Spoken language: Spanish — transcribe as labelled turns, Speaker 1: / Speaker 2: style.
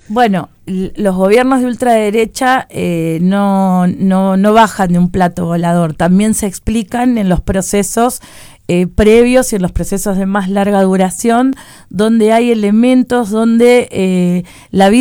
Speaker 1: Bueno, los gobiernos de ultraderecha no bajan de un plato volador, también se explican en los procesos previos y en los procesos de más larga duración, donde hay elementos donde la vida